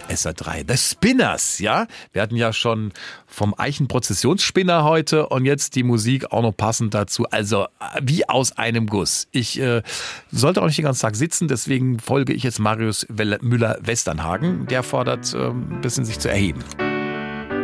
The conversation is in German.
SR3. The Spinners, ja? Wir hatten ja schon vom Eichenprozessionsspinner heute und jetzt die Musik auch noch passend dazu. Also wie aus einem Guss. Ich sollte auch nicht den ganzen Tag sitzen, deswegen folge ich jetzt Marius Müller-Westernhagen. Der fordert, ein bisschen sich zu erheben.